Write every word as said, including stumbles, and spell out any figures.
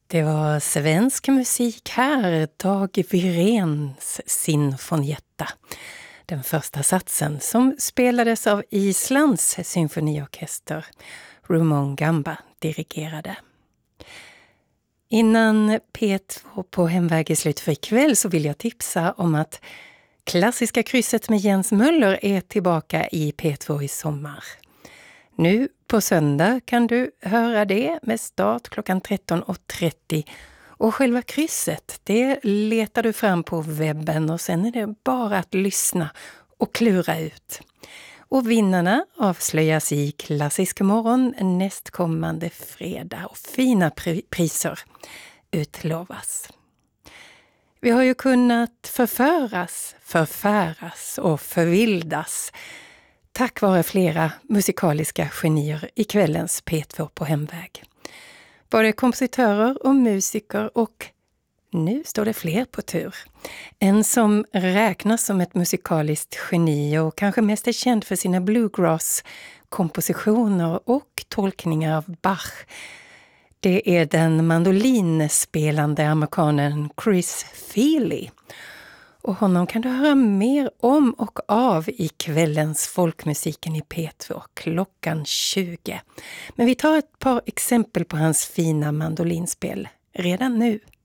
Det var svensk musik här, Dag Wiréns Sinfonietta. Den första satsen som spelades av Islands symfoniorkester. Rumon Gamba dirigerade. Innan P två på hemväg är slut för ikväll så vill jag tipsa om att Klassiska krysset med Jens Möller är tillbaka i P två i sommar. Nu på söndag kan du höra det med start klockan tretton och trettio. Och själva krysset, det letar du fram på webben och sen är det bara att lyssna och klura ut. Och vinnarna avslöjas i Klassisk morgon nästkommande fredag och fina pri- priser utlovas. Vi har ju kunnat förföras, förfäras och förvildas tack vare flera musikaliska genier i kvällens P två på hemväg. Både kompositörer och musiker, och nu står det fler på tur. En som räknas som ett musikaliskt geni och kanske mest är känd för sina bluegrass-kompositioner och tolkningar av Bach. Det är den mandolinspelande amerikanen Chris Thile. Och honom kan du höra mer om och av i kvällens Folkmusiken i P två klockan tjugo. Men vi tar ett par exempel på hans fina mandolinspel redan nu.